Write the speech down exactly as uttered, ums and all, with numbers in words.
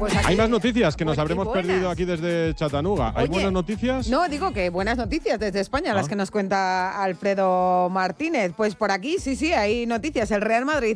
Pues así, hay más noticias que nos pues, habremos buenas. perdido aquí desde Chattanooga. ¿Hay Oye, buenas noticias? No, digo que buenas noticias desde España, Ah. las que nos cuenta Alfredo Martínez. Pues por aquí, sí, sí, hay noticias. El Real Madrid